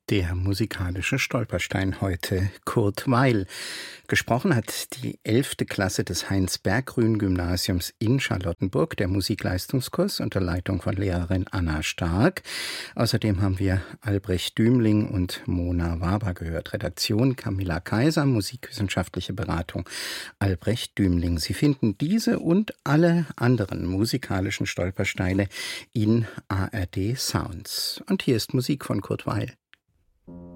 Der musikalische Stolperstein heute, Kurt Weil. Gesprochen hat die 11. Klasse des Heinz-Berggruen-Gymnasiums in Charlottenburg, der Musikleistungskurs unter Leitung von Lehrerin Anna Stark. Außerdem haben wir Albrecht Dümling und Mona Waber gehört. Redaktion Camilla Kaiser, musikwissenschaftliche Beratung Albrecht Dümling. Sie finden diese und alle anderen musikalischen Stolpersteine in ARD Sounds. Und hier ist Musik von Kurt Weil.